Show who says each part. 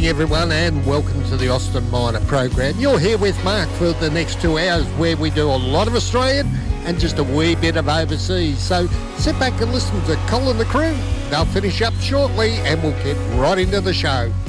Speaker 1: everyone, and welcome to the Austin Miner program. You're here with Mark for the next 2 hours, where we do a lot of Australian and just a wee bit of overseas. So sit back and listen to Colin the crew. They'll finish up shortly and we'll get right into the show.